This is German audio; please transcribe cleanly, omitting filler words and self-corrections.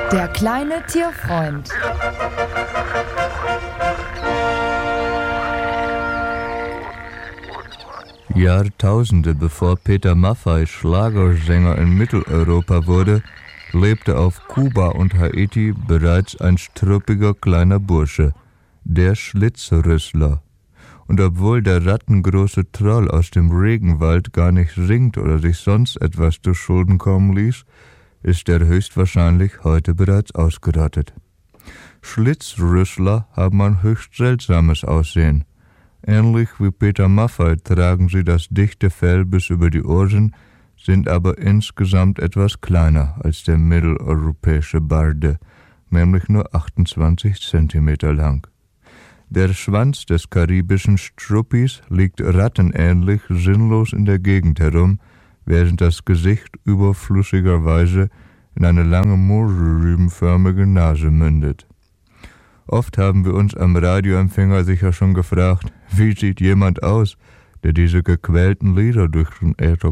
Der kleine Tierfreund. Jahrtausende bevor Peter Maffay Schlagersänger in Mitteleuropa wurde, lebte auf Kuba und Haiti bereits ein struppiger kleiner Bursche, der Schlitzrüssler. Und obwohl der rattengroße Troll aus dem Regenwald gar nicht singt oder sich sonst etwas zu Schulden kommen ließ, ist er höchstwahrscheinlich heute bereits ausgerottet. Schlitzrüssler haben ein höchst seltsames Aussehen. Ähnlich wie Peter Maffay tragen sie das dichte Fell bis über die Ohren, sind aber insgesamt etwas kleiner als der mitteleuropäische Barde, nämlich nur 28 Zentimeter lang. Der Schwanz des karibischen Struppis liegt rattenähnlich sinnlos in der Gegend herum, während das Gesicht überflüssigerweise in eine lange mohrrübenförmige Nase mündet. Oft haben wir uns am Radioempfänger sicher schon gefragt, wie sieht jemand aus, der diese gequälten Lieder durch den Äther